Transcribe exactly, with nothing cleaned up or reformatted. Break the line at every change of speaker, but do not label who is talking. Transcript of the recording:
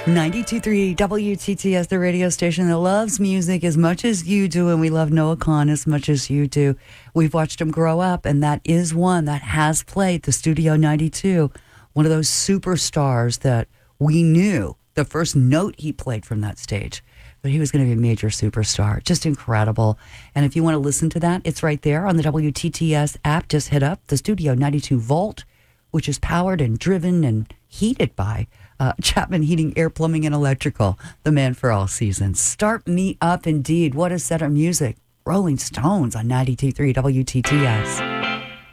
ninety-two point three W T T S, the radio station that loves music as much as you do, and we love Noah Kahan as much as you do. We've watched him grow up, and that is one that has played the Studio ninety-two, one of those superstars that we knew the first note he played from that stage, but he was going to be a major superstar. Just incredible. And if you want to listen to that, it's right there on the W T T S app. Just hit up the Studio ninety-two Vault, which is powered and driven and heated by uh, Chapman Heating, Air, Plumbing, and Electrical, the man for all seasons. Start me up indeed. What a set of music. Rolling Stones on ninety-two point three W T T S.